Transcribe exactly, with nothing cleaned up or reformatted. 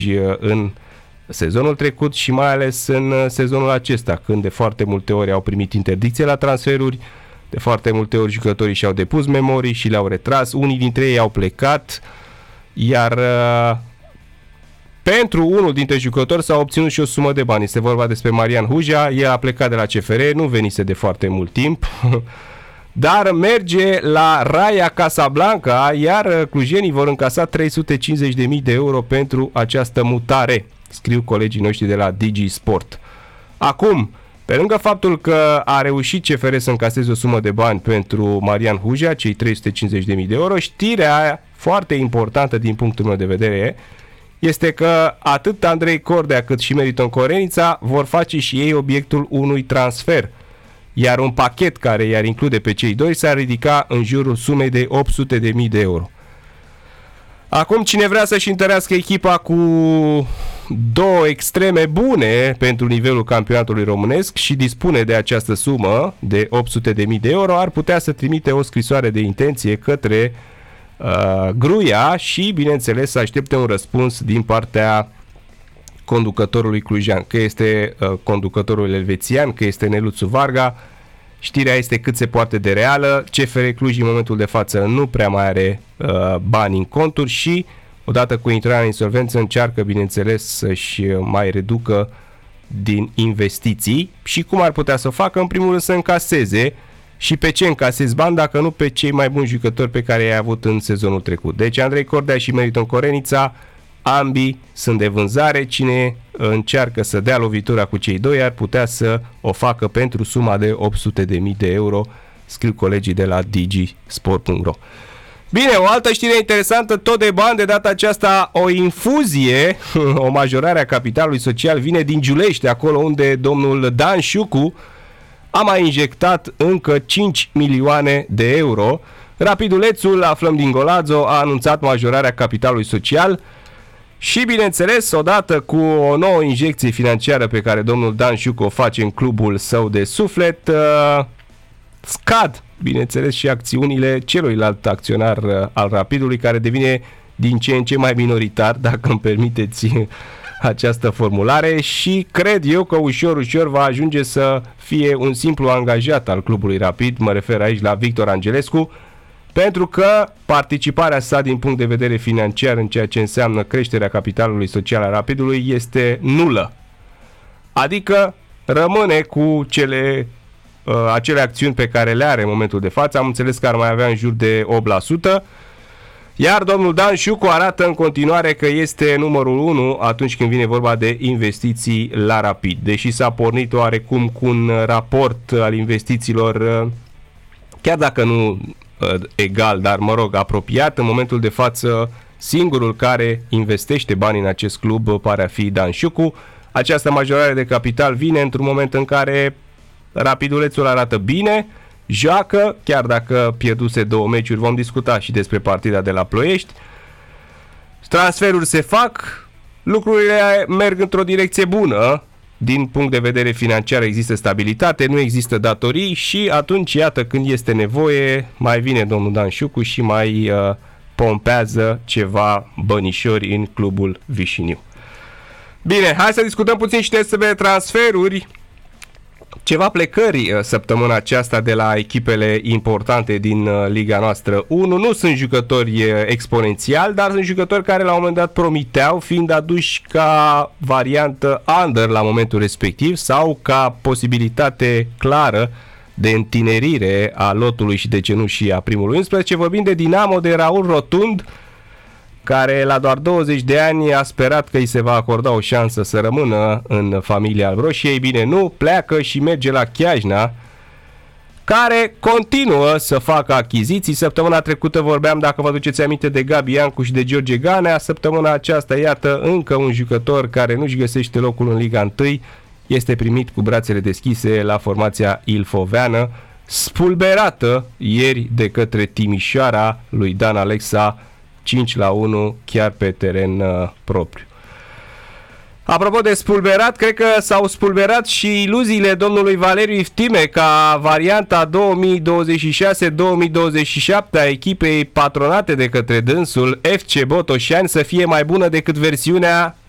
în sezonul trecut și mai ales în sezonul acesta, când de foarte multe ori au primit interdicție la transferuri, de foarte multe ori jucătorii și-au depus memorii și le-au retras, unii dintre ei au plecat, iar uh, pentru unul dintre jucători s-a obținut și o sumă de bani. Este vorba despre Marian Huja, el a plecat de la C F R, nu venise de foarte mult timp, dar merge la Raia Casablanca, iar clujenii vor încasa trei sute cincizeci de mii de euro pentru această mutare, scriu colegii noștri de la Digi Sport. Acum, pe lângă faptul că a reușit C F R să încaseze o sumă de bani pentru Marian Huja, cei trei sute cincizeci de mii de euro, știrea foarte importantă din punctul meu de vedere este că atât Andrei Cordea cât și Meriton Corenița vor face și ei obiectul unui transfer, iar un pachet care i-ar include pe cei doi s-ar ridica în jurul sumei de opt sute de mii de euro. Acum, cine vrea să-și întărească echipa cu două extreme bune pentru nivelul campionatului românesc și dispune de această sumă de opt sute de mii de euro, ar putea să trimite o scrisoare de intenție către uh, Gruia și, bineînțeles, să aștepte un răspuns din partea conducătorului clujean, că este uh, conducătorul elvețian, că este Neluțu Varga. Știrea este cât se poate de reală. C F R Cluj în momentul de față nu prea mai are uh, bani în conturi și odată cu intrarea în insolvență încearcă, bineînțeles, să-și mai reducă din investiții. Și cum ar putea să o facă? În primul rând să încaseze. Și pe ce încasezi bani dacă nu pe cei mai buni jucători pe care i-ai avut în sezonul trecut? Deci Andrei Cordea și Meriton Corenița, ambii sunt de vânzare. Cine încearcă să dea lovitura cu cei doi ar putea să o facă pentru suma de opt sute de mii de euro, scriu colegii de la digi sport punct ro. Bine, o altă știre interesantă, tot de bani, de data aceasta o infuzie, o majorare a capitalului social vine din Giulești, acolo unde domnul Dan Șucu a mai injectat încă cinci milioane de euro. Rapidulețul, aflăm din Golazo, a anunțat majorarea capitalului social și, bineînțeles, odată cu o nouă injecție financiară pe care domnul Dan Șucu o face în clubul său de suflet, uh, scad, bineînțeles, și acțiunile celuilalt acționar uh, al Rapidului, care devine din ce în ce mai minoritar, dacă îmi permiteți această formulare, și cred eu că ușor, ușor va ajunge să fie un simplu angajat al clubului Rapid, mă refer aici la Victor Angelescu, pentru că participarea sa din punct de vedere financiar în ceea ce înseamnă creșterea capitalului social al Rapidului este nulă. Adică rămâne cu cele, uh, acele acțiuni pe care le are în momentul de față. Am înțeles că ar mai avea în jur de opt la sută. Iar domnul Dan Șucu arată în continuare că este numărul unu atunci când vine vorba de investiții la Rapid. Deși s-a pornit oarecum cu un raport al investițiilor, chiar dacă nu egal, dar mă rog, apropiat, în momentul de față singurul care investește bani în acest club pare a fi Dan Șucu. Această majorare de capital vine într-un moment în care Rapidulețul arată bine, joacă, chiar dacă pierduse două meciuri, vom discuta și despre partida de la Ploiești. Transferuri se fac, lucrurile merg într-o direcție bună, din punct de vedere financiar există stabilitate, nu există datorii și atunci, iată, când este nevoie, mai vine domnul Dan Șucu și mai uh, pompează ceva bănișori în clubul Vișiniu. Bine, hai să discutăm puțin și despre transferuri. Ceva plecări săptămâna aceasta de la echipele importante din Liga noastră unu. Nu sunt jucători exponențiali, dar sunt jucători care la un moment dat promiteau, fiind aduși ca variantă under la momentul respectiv sau ca posibilitate clară de întinerire a lotului și de ce nu și a primului unsprezece. Vorbim de Dinamo, de Raul Rotund, care la doar douăzeci de ani a sperat că îi se va acorda o șansă să rămână în familia albroșie. Ei bine, nu, pleacă și merge la Chiajna, care continuă să facă achiziții. Săptămâna trecută vorbeam, dacă vă aduceți aminte, de Gabi Iancu și de George Ganea. Săptămâna aceasta, iată, încă un jucător care nu-și găsește locul în Liga unu este primit cu brațele deschise la formația ilfoveană, spulberată ieri de către Timișoara lui Dan Alexa, cinci la unu, chiar pe teren uh, propriu. Apropo de spulberat, cred că s-au spulberat și iluziile domnului Valeriu Iftime ca varianta două mii douăzeci și șase două mii douăzeci și șapte a echipei patronate de către dânsul F C Botoșani să fie mai bună decât versiunea